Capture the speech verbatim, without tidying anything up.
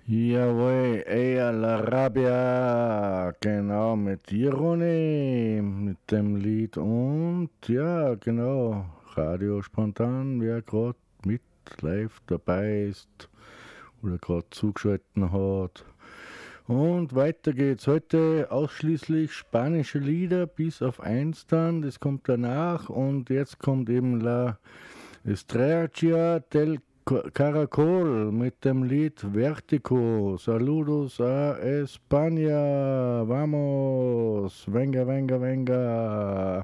Jawohl, ey, La Rabia, genau, mit Ironi, mit dem Lied und ja, genau, Radio Spontan, wer gerade mit live dabei ist oder gerade zugeschaltet hat. Und weiter geht's heute ausschließlich spanische Lieder, bis auf eins dann, das kommt danach und jetzt kommt eben La Estrella del Caracol mit dem Lied Vertigo. Saludos a España. Vamos. Venga, venga, venga.